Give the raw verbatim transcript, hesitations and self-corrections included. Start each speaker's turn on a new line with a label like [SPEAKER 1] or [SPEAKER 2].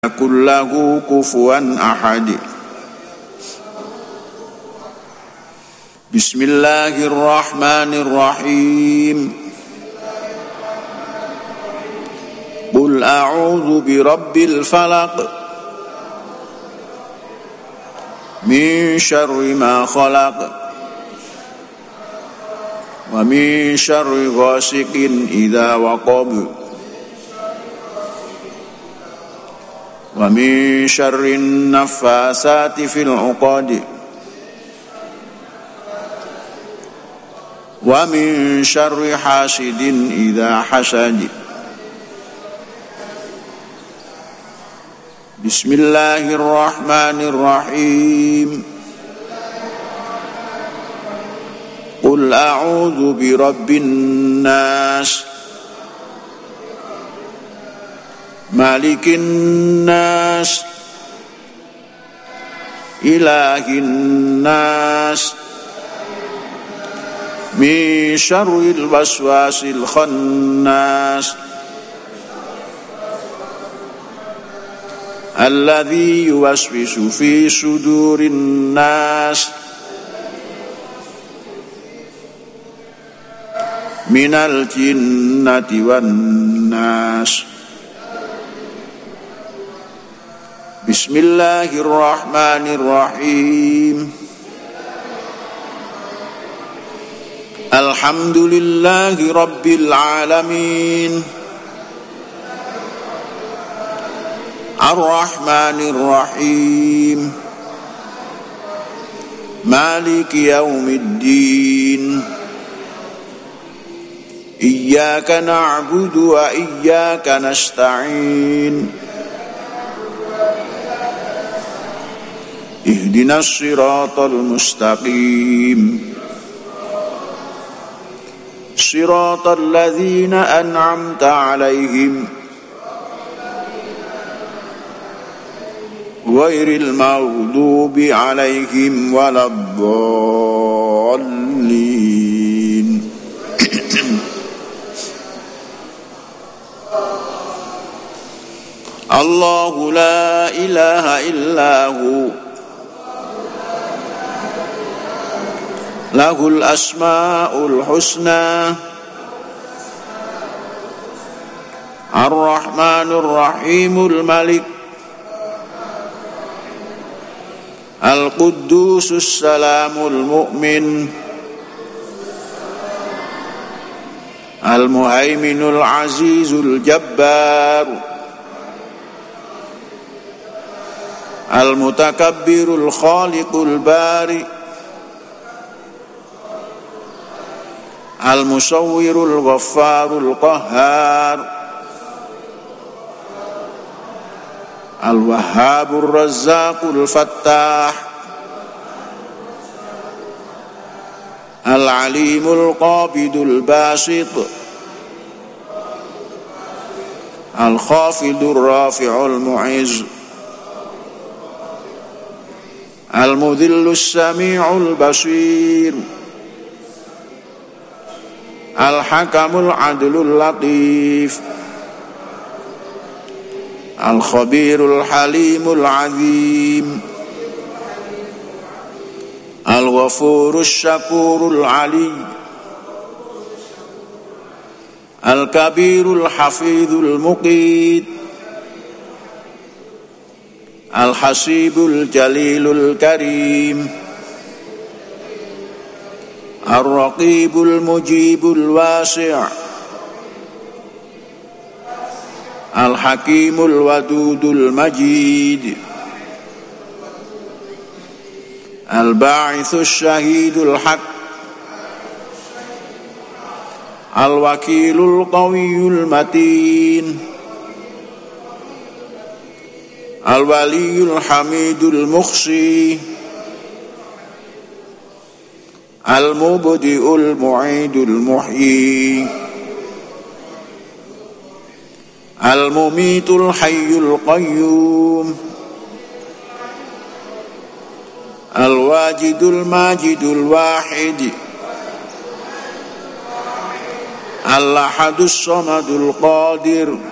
[SPEAKER 1] يكن له كفوا أحد. بسم الله الرحمن الرحيم. قل أعوذ برب الفلق من شر ما خلق ومن شر غاسق إذا وقب ومن شر النفاثات في العقد ومن شر حاسد إذا حسد. بسم الله الرحمن الرحيم. قل أعوذ برب الناس مالك الناس إله الناس من شر الوسواس الخناس الذي يوسوس في صدور الناس من الجنة والناس. بسم الله الرحمن الرحيم. الحمد لله رب العالمين الرحمن الرحيم مالك يوم الدين. إياك نعبد وإياك نستعين. اهدنا الصراط المستقيم صراط الذين أنعمت عليهم غير المغضوب عليهم ولا الضالين. الله لا إله إلا هو له الأسماء الحسنى. الرحمن الرحيم الملك القدوس السلام المؤمن المهيمن العزيز الجبار المتكبر الخالق البارئ المصور الغفار القهار الوهاب الرزاق الفتاح العليم القابض الباسط الخافض الرافع المعز المذل السميع البصير الحكم العدل اللطيف الخبير الحليم العظيم الغفور الشكور العلي الكبير الحفيظ المقيت الحسيب الجليل الكريم الرقيب المجيب الواسع الحكيم الودود المجيد الباعث الشهيد الحق الوكيل القوي المتين الولي الحميد المخزي المبدئ المعيد المحيي المميت الحي القيوم الواجد الماجد الواحد الأحد الصمد القادر